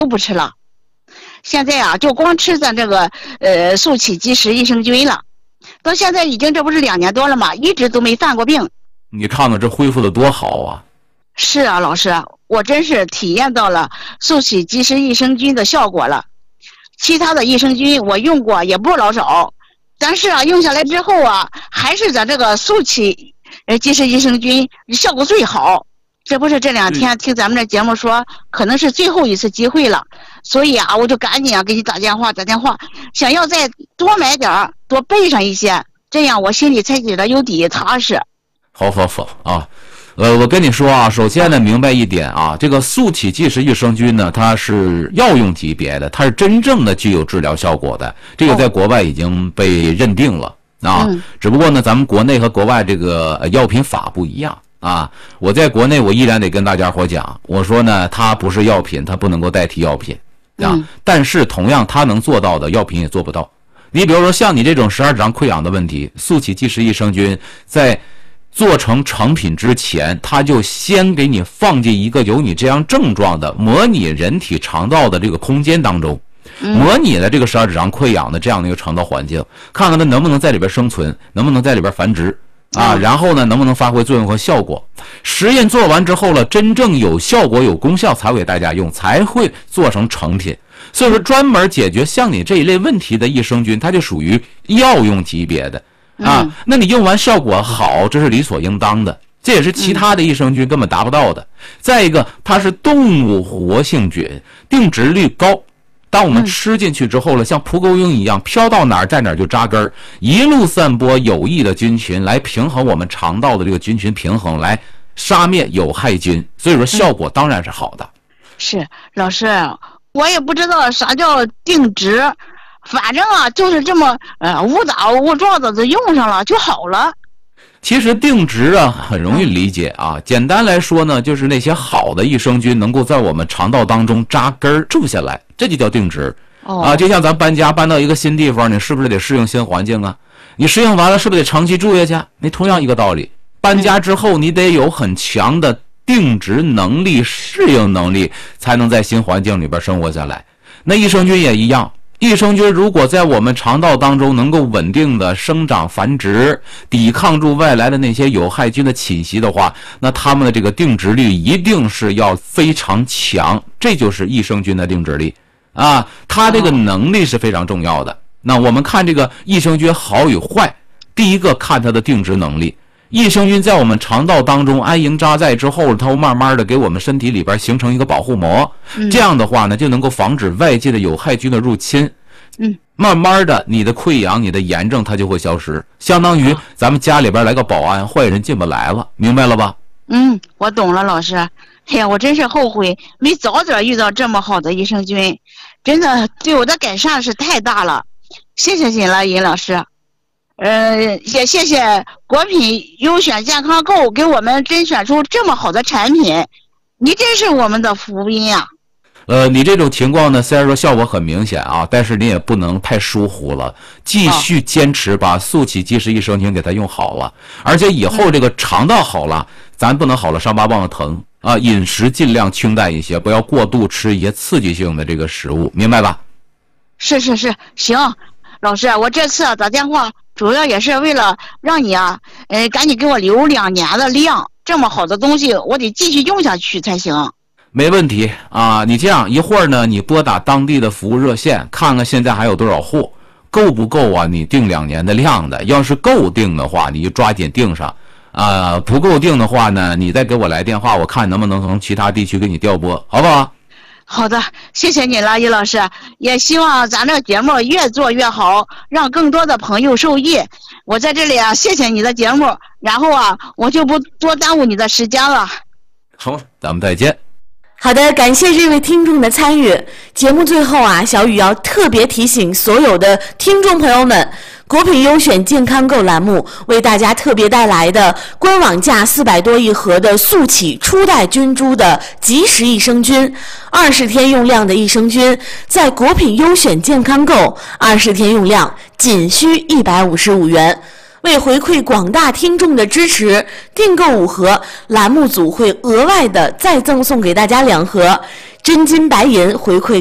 都不吃了。现在啊，就光吃咱这个速起及时益生菌了，到现在已经这不是2年多了嘛，一直都没犯过病。 你看看这恢复的多好啊！ 是啊，老师，我真是体验到了速起及时益生菌的效果了。其他的益生菌我用过也不老少，但是啊，用下来之后啊，还是咱这个速起及时益生菌效果最好。这不是这2天听咱们这节目说可能是最后一次机会了，所以啊，我就赶紧给你打电话，想要再多买点，多备上一些，这样我心里才觉得有底踏实。 好啊，我跟你说啊，首先呢，明白一点啊，这个速起及时益生菌呢，它是药用级别的，它是真正的具有治疗效果的，这个在国外已经被认定了啊。只不过呢，咱们国内和国外这个药品法不一样。啊，我在国内我依然得跟大家伙讲，我说呢，它不是药品，它不能够代替药品啊。但是同样它能做到的，药品也做不到。你比如说像你这种12指肠溃疡的问题，速起及时益生菌在做成成品之前，它就先给你放进一个有你这样症状的模拟人体肠道的这个空间当中，模拟的这个12指肠溃疡的这样的一个肠道环境，看看它能不能在里边生存，能不能在里边繁殖。啊，然后呢，能不能发挥作用和效果？实验做完之后了，真正有效果、有功效才给大家用，才会做成成品。所以说，专门解决像你这一类问题的益生菌，它就属于药用级别的啊。那你用完效果好，这是理所应当的，这也是其他的益生菌根本达不到的。再一个，它是动物活性菌，定植率高。当我们吃进去之后了，像蒲公英一样飘到哪儿在哪儿就扎根儿，一路散播有益的菌群来平衡我们肠道的这个菌群平衡，来杀灭有害菌，所以说效果当然是好的。 是老师，我也不知道啥叫定植，反正啊就是这么误打误撞的就用上了就好了。 其实定植啊很容易理解啊，简单来说呢，就是那些好的益生菌能够在我们肠道当中扎根住下来，这就叫定植。啊，就像咱搬家搬到一个新地方，你是不是得适应新环境啊？你适应完了，是不是得长期住下去？你同样一个道理，搬家之后你得有很强的定植能力、适应能力，才能在新环境里边生活下来。那益生菌也一样。益生菌如果在我们肠道当中能够稳定的生长繁殖，抵抗住外来的那些有害菌的侵袭的话，那它们的这个定植率一定是要非常强，这就是益生菌的定植力啊，它这个能力是非常重要的。那我们看这个益生菌好与坏，第一个看它的定植能力。益生菌在我们肠道当中安营扎寨之后，它会慢慢的给我们身体里边形成一个保护膜，这样的话呢，就能够防止外界的有害菌的入侵。慢慢的你的溃疡、你的炎症它就会消失，相当于咱们家里边来个保安，坏人进不来了，明白了吧？ 我懂了，老师。哎呀，我真是后悔没早点遇到这么好的益生菌，真的对我的改善是太大了。谢谢你了，尹老师。也谢谢国品优选健康购给我们甄选出这么好的产品，你真是我们的福音啊。 你这种情况呢，虽然说效果很明显啊，但是你也不能太疏忽了，继续坚持把速起及时益生菌给它用好了，而且以后这个肠道好了，咱不能好了伤疤忘了疼啊，饮食尽量清淡一些，不要过度吃一些刺激性的这个食物，明白吧？ 是，行，老师，我这次打电话主要也是为了让你赶紧给我留2年的量，这么好的东西我得继续用下去才行。 没问题啊，你这样一会儿呢，你拨打当地的服务热线，看看现在还有多少货，够不够啊？你订2年的量的，要是够订的话，你就抓紧订上啊；不够订的话呢，你再给我来电话，我看能不能从其他地区给你调拨，好不好？ 好的，谢谢你了，尹老师，也希望咱这个节目越做越好，让更多的朋友受益。我在这里谢谢你的节目，然后我就不多耽误你的时间了。 好，咱们再见。 好的，感谢这位听众的参与。节目最后小雨要特别提醒所有的听众朋友们，国品优选健康购栏目为大家特别带来的官网价400多一盒的速起初代菌株的即时益生菌，20天用量的益生菌，在国品优选健康购20天用量仅需155元。为回馈广大听众的支持，订购5盒，栏目组会额外的再赠送给大家2盒真金白银回馈